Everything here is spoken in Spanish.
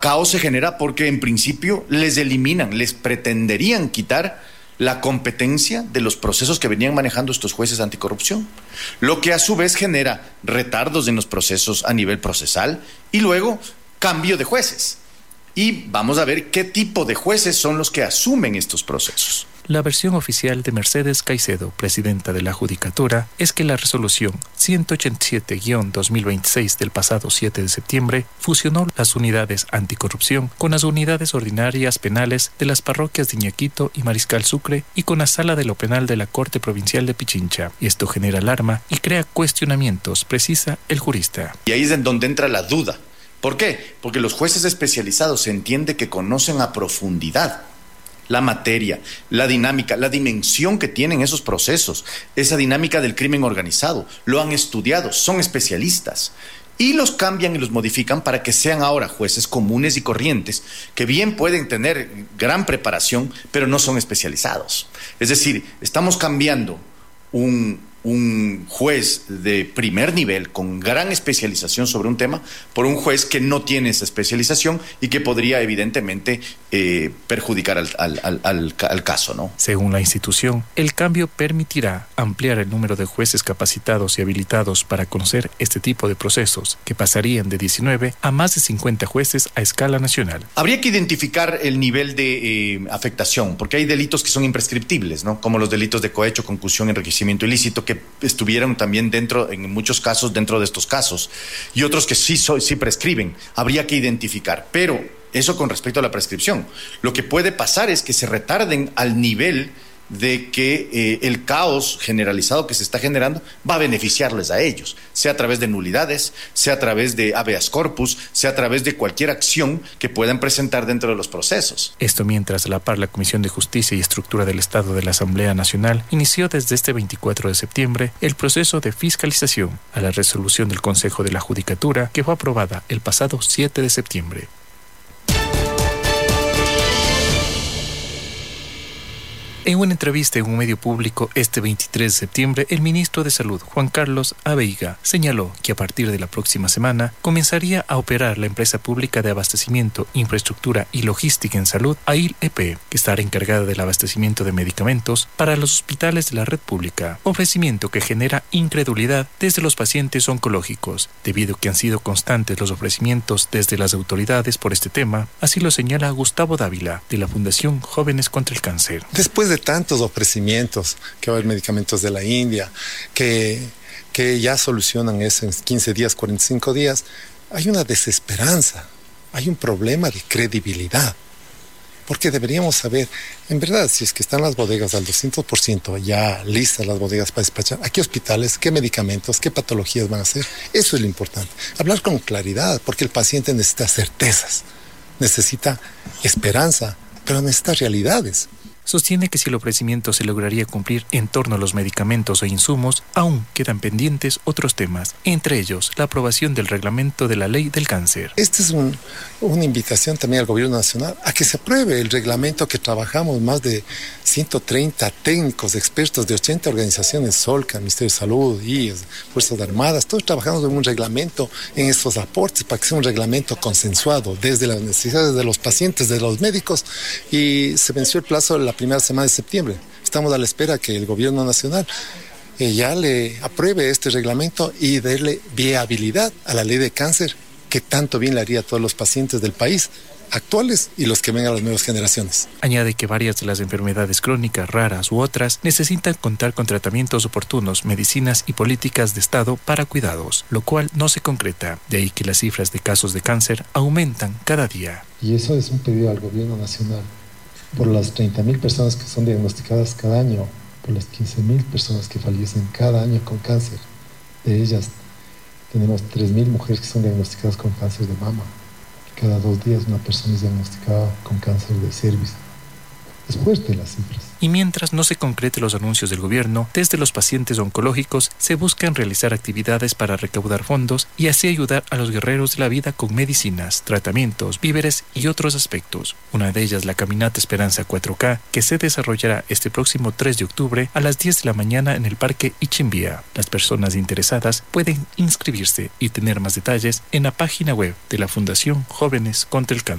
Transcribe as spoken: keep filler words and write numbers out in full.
caos se genera porque en principio les eliminan, les pretenderían quitar la competencia de los procesos que venían manejando estos jueces anticorrupción, lo que a su vez genera retardos en los procesos a nivel procesal y luego cambio de jueces. Y vamos a ver qué tipo de jueces son los que asumen estos procesos. La versión oficial de Mercedes Caicedo, presidenta de la Judicatura, es que la resolución ciento ochenta y siete guión dos mil veintiséis del pasado siete de septiembre fusionó las unidades anticorrupción con las unidades ordinarias penales de las parroquias de Iñaquito y Mariscal Sucre y con la sala de lo penal de la Corte Provincial de Pichincha. Y esto genera alarma y crea cuestionamientos, precisa el jurista. Y ahí es en donde entra la duda. ¿Por qué? Porque los jueces especializados se entiende que conocen a profundidad la materia, la dinámica, la dimensión que tienen esos procesos, esa dinámica del crimen organizado. Lo han estudiado, son especialistas. Y los cambian y los modifican para que sean ahora jueces comunes y corrientes, que bien pueden tener gran preparación, pero no son especializados. Es decir, estamos cambiando un... un juez de primer nivel con gran especialización sobre un tema por un juez que no tiene esa especialización y que podría evidentemente eh, perjudicar al, al, al, al, al caso, ¿no? Según la institución, el cambio permitirá ampliar el número de jueces capacitados y habilitados para conocer este tipo de procesos, que pasarían de diecinueve a más de cincuenta jueces a escala nacional. Habría que identificar el nivel de eh, afectación, porque hay delitos que son imprescriptibles, ¿no? Como los delitos de cohecho, concusión, enriquecimiento ilícito, que estuvieron también dentro, en muchos casos, dentro de estos casos, y otros que sí, so, sí prescriben. Habría que identificar, pero eso con respecto a la prescripción. Lo que puede pasar es que se retarden al nivel de que eh, el caos generalizado que se está generando va a beneficiarles a ellos, sea a través de nulidades, sea a través de habeas corpus, sea a través de cualquier acción que puedan presentar dentro de los procesos. Esto mientras a la par la Comisión de Justicia y Estructura del Estado de la Asamblea Nacional inició desde este veinticuatro de septiembre el proceso de fiscalización a la resolución del Consejo de la Judicatura que fue aprobada el pasado siete de septiembre. En una entrevista en un medio público este veintitrés de septiembre, el ministro de Salud, Juan Carlos Abeiga, señaló que a partir de la próxima semana comenzaría a operar la empresa pública de abastecimiento, infraestructura y logística en salud, A I L E P, que estará encargada del abastecimiento de medicamentos para los hospitales de la red pública, ofrecimiento que genera incredulidad desde los pacientes oncológicos, debido a que han sido constantes los ofrecimientos desde las autoridades por este tema, así lo señala Gustavo Dávila, de la Fundación Jóvenes contra el Cáncer. Después de tantos ofrecimientos, que va a haber medicamentos de la India, que, que ya solucionan eso en quince días, cuarenta y cinco días, hay una desesperanza, hay un problema de credibilidad. Porque deberíamos saber, en verdad, si es que están las bodegas al doscientos por ciento ya listas las bodegas para despachar, ¿a qué hospitales, qué medicamentos, qué patologías van a hacer? Eso es lo importante. Hablar con claridad, porque el paciente necesita certezas, necesita esperanza, pero necesita realidades. Sostiene que si el ofrecimiento se lograría cumplir en torno a los medicamentos o insumos, aún quedan pendientes otros temas, entre ellos la aprobación del reglamento de la ley del cáncer. Esta es un, una invitación también al gobierno nacional a que se apruebe el reglamento que trabajamos más de ciento treinta técnicos, expertos de ochenta organizaciones, Solca, Ministerio de Salud, I E S, Fuerzas Armadas, todos trabajando en un reglamento, en estos aportes, para que sea un reglamento consensuado desde las necesidades de los pacientes, de los médicos, y se venció el plazo de la primera semana de septiembre. Estamos a la espera que el gobierno nacional eh, ya le apruebe este reglamento y darle viabilidad a la ley de cáncer, que tanto bien le haría a todos los pacientes del país, actuales y los que vengan a las nuevas generaciones. Añade que varias de las enfermedades crónicas, raras u otras, necesitan contar con tratamientos oportunos, medicinas y políticas de Estado para cuidados, lo cual no se concreta. De ahí que las cifras de casos de cáncer aumentan cada día. Y eso es un pedido al gobierno nacional. Por las treinta mil personas que son diagnosticadas cada año, por las quince mil personas que fallecen cada año con cáncer. De ellas tenemos tres mil mujeres que son diagnosticadas con cáncer de mama. Cada dos días una persona es diagnosticada con cáncer de cervix. Es fuerte las cifras. Y mientras no se concreten los anuncios del gobierno, desde los pacientes oncológicos se buscan realizar actividades para recaudar fondos y así ayudar a los guerreros de la vida con medicinas, tratamientos, víveres y otros aspectos. Una de ellas, la Caminata Esperanza cuatro K, que se desarrollará este próximo tres de octubre a las diez de la mañana en el Parque Ichimbía. Las personas interesadas pueden inscribirse y tener más detalles en la página web de la Fundación Jóvenes contra el Cáncer.